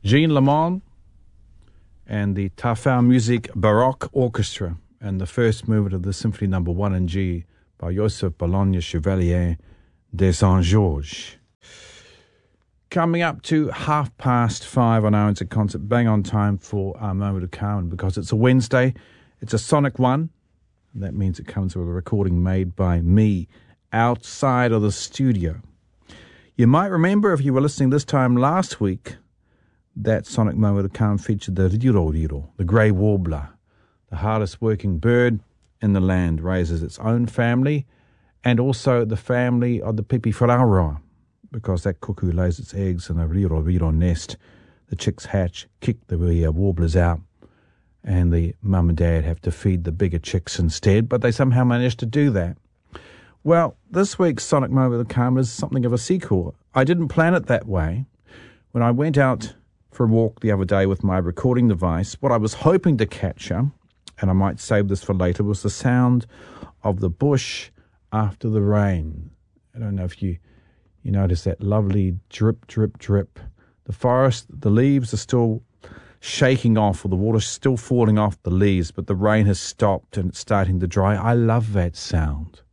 Jean Lamont and the Tafau Music Baroque Orchestra and the first movement of the Symphony No. 1 in G by Joseph Bologna Chevalier de Saint-Georges. Coming up to 5:30 on Owens at Concert, bang on time for our moment of calm. Because it's a Wednesday, it's a sonic one. And that means it comes with a recording made by me outside of the studio. You might remember, if you were listening this time last week, that sonic moment of calm featured the riroriro, the grey warbler, the hardest working bird in the land, raises its own family and also the family of the pipifaraura, because that cuckoo lays its eggs in a riroriro nest. The chicks hatch, kick the warblers out, and the mum and dad have to feed the bigger chicks instead, but they somehow manage to do that. Well, this week's Sonic Moment of the Calm is something of a sequel. I didn't plan it that way. When I went out for a walk the other day with my recording device, what I was hoping to capture, and I might save this for later, was the sound of the bush after the rain. I don't know if you notice that lovely drip, drip, drip. The forest, the leaves are still shaking off, or the water's still falling off the leaves, but the rain has stopped and it's starting to dry. I love that sound.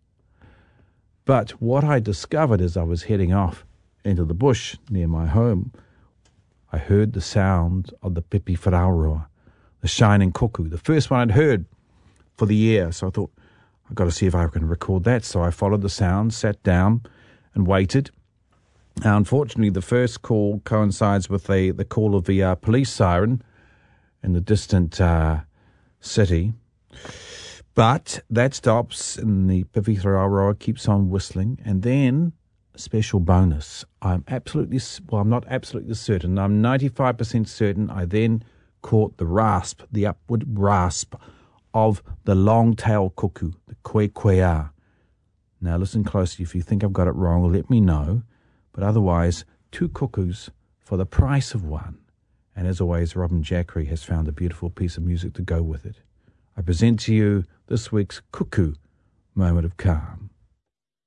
But what I discovered as I was heading off into the bush near my home, I heard the sound of the pipifaraura, the shining cuckoo, the first one I'd heard for the year. So I thought, I've got to see if I can record that. So I followed the sound, sat down and waited. Now, unfortunately, the first call coincides with the call of the police siren in the distant city. But that stops, and the pipifaraura keeps on whistling. And then, a special bonus. I'm not absolutely certain. I'm 95% certain I then caught the rasp, the upward rasp of the long-tailed cuckoo, the kwekweā. Now, listen closely. If you think I've got it wrong, let me know. But otherwise, 2 cuckoos for the price of 1. And as always, Robin Jackery has found a beautiful piece of music to go with it. I present to you this week's Cuckoo Moment of Calm.